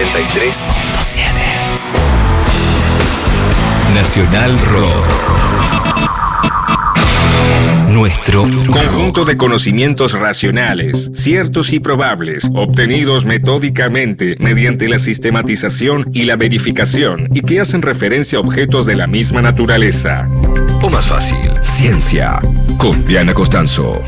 93.7. Nacional Rock. Nuestro conjunto de conocimientos racionales, ciertos y probables, obtenidos metódicamente mediante la sistematización y la verificación, y que hacen referencia a objetos de la misma naturaleza. O más fácil, ciencia, con Diana Costanzo.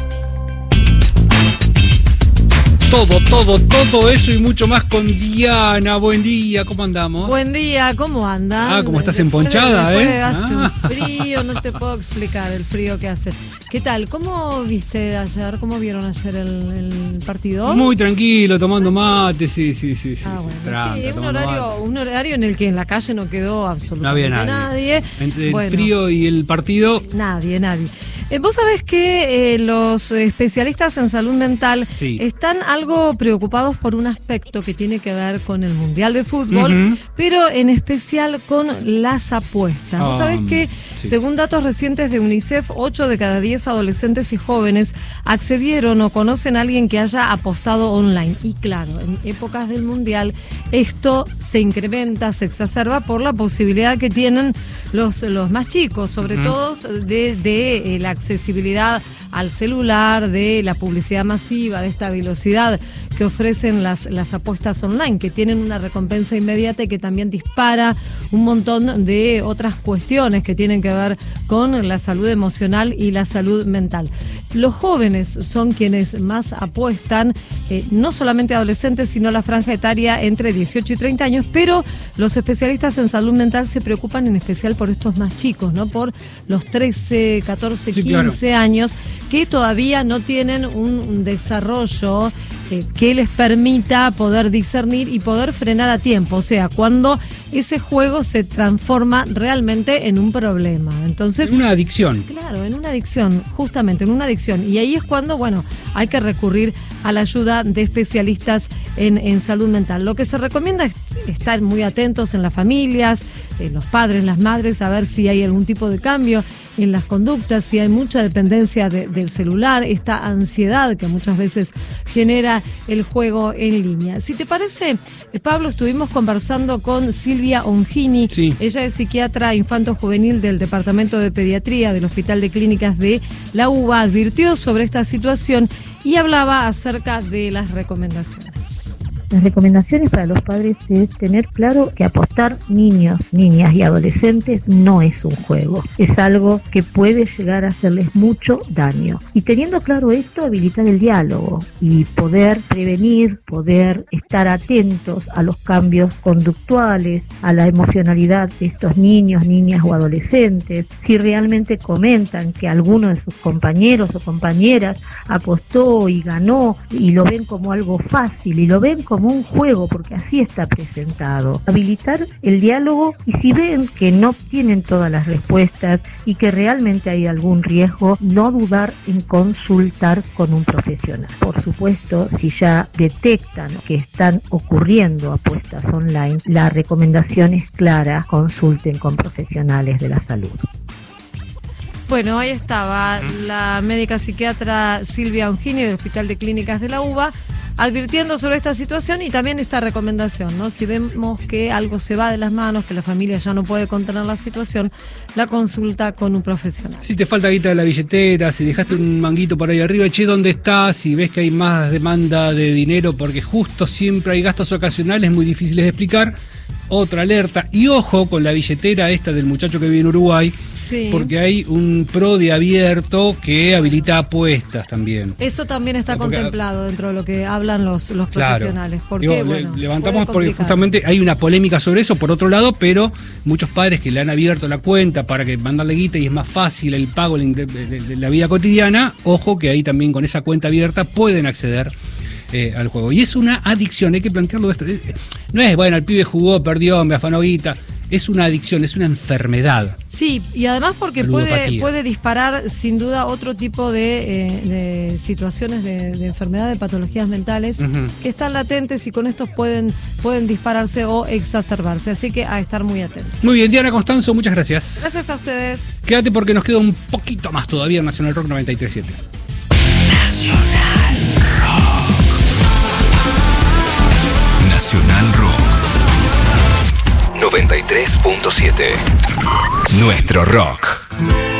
Todo eso y mucho más con Diana. Buen día, ¿cómo andamos? Buen día, ¿cómo andan? ¿Cómo estás emponchada, Hace un frío, no te puedo explicar el frío que hace. ¿Qué tal? ¿Cómo viste ayer? ¿Cómo vieron ayer el partido? Muy tranquilo, tomando mate, sí. Bueno, Tranca, sí, un horario en el que en la calle no quedó absolutamente nadie. Entre el frío y el partido. Nadie. Vos sabés que los especialistas en salud mental están algo preocupados por un aspecto que tiene que ver con el Mundial de Fútbol, pero en especial con las apuestas. Vos sabés que, según datos recientes de UNICEF, 8 de cada 10 adolescentes y jóvenes accedieron o conocen a alguien que haya apostado online. Y claro, en épocas del Mundial esto se incrementa, se exacerba por la posibilidad que tienen los más chicos, sobre todo de la accesibilidad al celular, de la publicidad masiva, de esta velocidad que ofrecen las apuestas online, que tienen una recompensa inmediata y que también dispara un montón de otras cuestiones que tienen que ver con la salud emocional y la salud mental. Los jóvenes son quienes más apuestan, no solamente adolescentes, sino la franja etaria entre 18 y 30 años, pero los especialistas en salud mental se preocupan en especial por estos más chicos, ¿no? Por los 13, 14, 15 años, que todavía no tienen un desarrollo que les permita poder discernir y poder frenar a tiempo, o sea, cuando ese juego se transforma realmente en un problema. Entonces, en una adicción. Claro, en una adicción, justamente, en una adicción. Y ahí es cuando, hay que recurrir a la ayuda de especialistas en salud mental. Lo que se recomienda es estar muy atentos en las familias, los padres, las madres, a ver si hay algún tipo de cambio en las conductas, si hay mucha dependencia del celular, esta ansiedad que muchas veces genera el juego en línea. Si te parece, Pablo, estuvimos conversando con Silvia Ongini. Ella es psiquiatra infanto-juvenil del Departamento de Pediatría del Hospital de Clínicas de la UBA. Advirtió sobre esta situación y hablaba acerca de las recomendaciones. Las recomendaciones para los padres es tener claro que apostar niños, niñas y adolescentes no es un juego. Es algo que puede llegar a hacerles mucho daño. Y teniendo claro esto, habilitar el diálogo y poder prevenir, poder estar atentos a los cambios conductuales, a la emocionalidad de estos niños, niñas o adolescentes. Si realmente comentan que alguno de sus compañeros o compañeras apostó y ganó y lo ven como algo fácil y lo ven como un juego, porque así está presentado. Habilitar el diálogo, y si ven que no tienen todas las respuestas y que realmente hay algún riesgo, no dudar en consultar con un profesional. Por supuesto, si ya detectan que están ocurriendo apuestas online, la recomendación es clara: consulten con profesionales de la salud. Bueno, ahí estaba la médica psiquiatra Silvia Ongini del Hospital de Clínicas de la UBA, advirtiendo sobre esta situación y también esta recomendación, ¿no? Si vemos que algo se va de las manos, que la familia ya no puede contener la situación, la consulta con un profesional. Si te falta guita de la billetera, si dejaste un manguito por ahí arriba, ¿dónde estás? Si ves que hay más demanda de dinero porque justo siempre hay gastos ocasionales muy difíciles de explicar, otra alerta. Y ojo con la billetera esta del muchacho que vive en Uruguay, porque hay un PRODE abierto que habilita apuestas también. Eso también está contemplado dentro de lo que hablan los profesionales. Porque, levantamos porque justamente hay una polémica sobre eso, por otro lado, pero muchos padres que le han abierto la cuenta para que mandarle guita y es más fácil el pago de la vida cotidiana, ojo que ahí también con esa cuenta abierta pueden acceder al juego. Y es una adicción, hay que plantearlo esto. No es, el pibe jugó, perdió, me afanó guita. Es una adicción, es una enfermedad. Sí, y además porque puede disparar sin duda otro tipo de situaciones de enfermedad, de patologías mentales que están latentes y con estos pueden dispararse o exacerbarse. Así que a estar muy atentos. Muy bien, Diana Costanzo, muchas gracias. Gracias a ustedes. Quédate porque nos queda un poquito más todavía en Nacional Rock 93.7. Nacional Rock. Nacional Rock. 93.7. Nuestro rock.